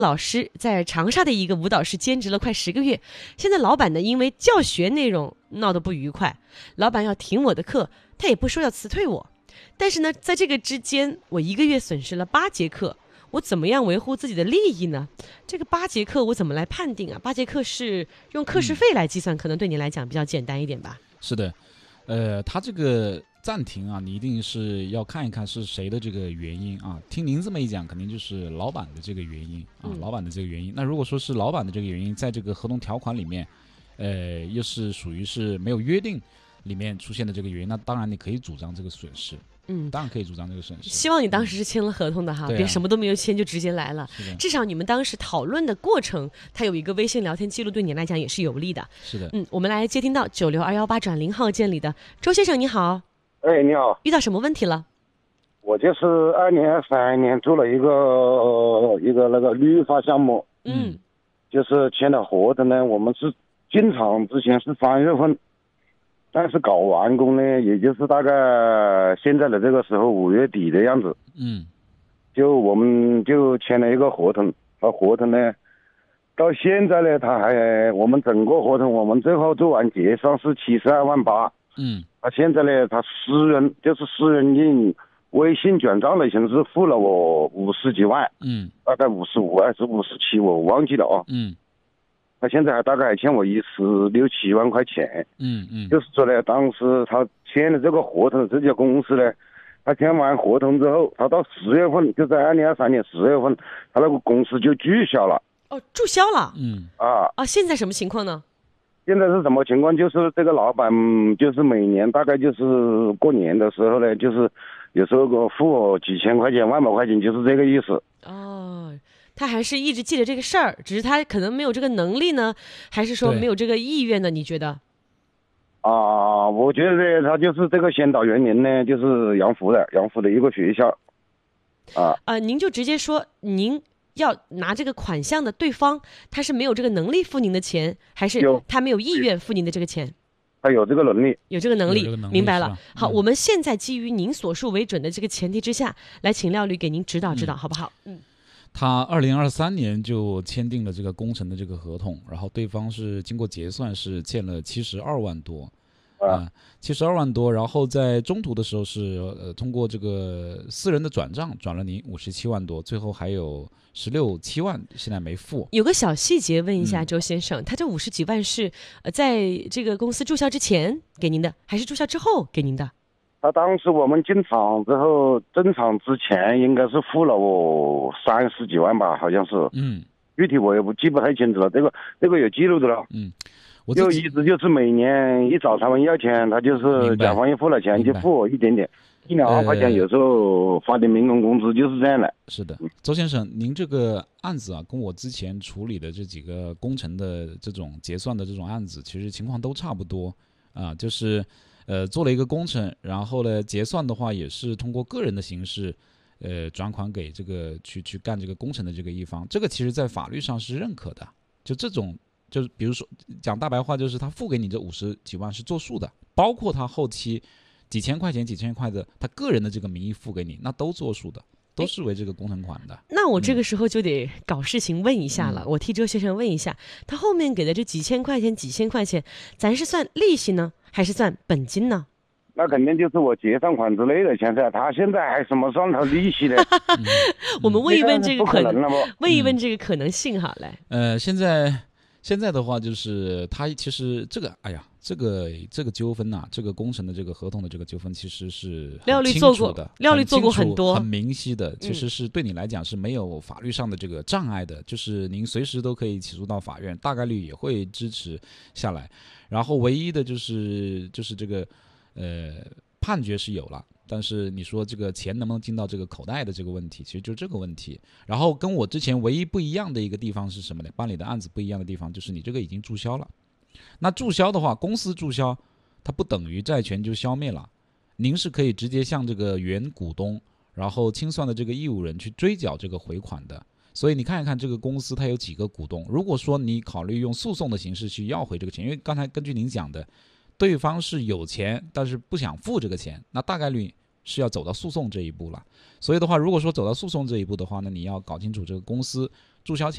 老师在长沙的一个舞蹈室兼职了快10个月，现在老板呢因为教学内容闹得不愉快，老板要停我的课，他也不说要辞退我，但是呢在这个之间我1个月损失了8节课，我怎么样维护自己的利益呢？这个8节课我怎么来判定啊？8节课是用课时费来计算，可能对你来讲比较简单一点吧。 是的，他这个暂停啊，你一定是要看一看是谁的这个原因啊。听您这么一讲，肯定就是老板的这个原因啊，老板的这个原因。那如果说是老板的这个原因，在这个合同条款里面，又是属于是没有约定里面出现的这个原因，那当然你可以主张这个损失。当然可以主张这个损失。 希望你当时是签了合同的哈，别什么都没有签就直接来了。至少你们当时讨论的过程，它有一个微信聊天记录，对你来讲也是有利的。 是的。 我们来接听到96218-0号键里的周先生，你好。 哎，你好。 遇到什么问题了？ 我就是2023年做了一个那个绿化项目。就是签了合同呢，我们是进场之前是3月份。但是搞完工呢，也就是大概现在的这个时候5月底的样子。就我们就签了一个合同，合同呢，到现在呢，我们整个合同我们最后做完结算是72万8。他现在呢，他私人用微信转账的形式付了我50几万。大概55还是57，我忘记了啊。他现在大概还欠我16、17万块钱。就是说呢，当时他签了这个合同，这家公司呢，他签完合同之后，他到10月份，就在2023年10月份，他那个公司就注销了。 注销了。现在什么情况呢？ 现在是什么情况？就是这个老板，就是每年大概就是过年的时候呢，就是有时候付我几千块钱、万把块钱，就是这个意思。 他还是一直记得这个事儿，只是他可能没有这个能力呢，还是说没有这个意愿呢？你觉得？ 我觉得他就是这个先导原因呢，就是杨浦的一个学校。 您就直接说您要拿这个款项的对方，他是没有这个能力付您的钱，还是他没有意愿付您的这个钱？ 他有这个能力， 有这个能力，明白了。好，我们现在基于您所述为准的这个前提之下，来请廖律给您指导指导，好不好？ 他2023年就签订了这个工程的这个合同，然后对方是经过结算是欠了72万多，72万多，然后在中途的时候是通过这个私人的转账转了您57万多，最后还有16、7万现在没付。 有个小细节问一下周先生，他这50几万是在这个公司注销之前给您的，还是注销之后给您的？ 他当时我们进场之后，正常之前应该是付了我30几万吧，好像是。具体我也记不太清楚了，这个有记录的了。就一直就是每年一找他们要钱，他就是甲方一付了钱就付我一点点，1、2万块钱，有时候发点民工工资，就是这样的。 是的，周先生，您这个案子啊，跟我之前处理的这几个工程的这种结算的这种案子，其实情况都差不多啊，就是做了一个工程，然后呢结算的话也是通过个人的形式，转款给这个去干这个工程的这个一方，这个其实在法律上是认可的。就这种，就是比如说讲大白话，就是他付给你这50几万是作数的，包括他后期几千块钱的他个人的这个名义付给你，那都作数的，都视为这个工程款的。 那我这个时候就得搞事情问一下了，我替周先生问一下，他后面给的这几千块钱，咱是算利息呢，还是算本金呢？ 那肯定就是我结算款之类的钱噻，他现在还什么算他利息呢？ 我们问一问这个可能，问一问这个可能性好嘞。 现在的话就是他其实这个，这个纠纷呐，这个工程的这个合同的这个纠纷其实是很清楚的， 廖律做过很多， 很明晰的，其实是对你来讲是没有法律上的这个障碍的，就是您随时都可以起诉到法院，大概率也会支持下来。然后唯一的就是这个判决是有了，但是你说这个钱能不能进到这个口袋的这个问题，其实就这个问题。然后跟我之前唯一不一样的一个地方是什么呢？办理的案子不一样的地方就是你这个已经注销了。那注销的话，公司注销，它不等于债权就消灭了，您是可以直接向这个原股东，然后清算的这个义务人去追缴这个回款的。所以你看一看这个公司它有几个股东，如果说你考虑用诉讼的形式去要回这个钱，因为刚才根据您讲的，对方是有钱但是不想付这个钱，那大概率是要走到诉讼这一步了。所以的话，如果说走到诉讼这一步的话呢，你要搞清楚这个公司注销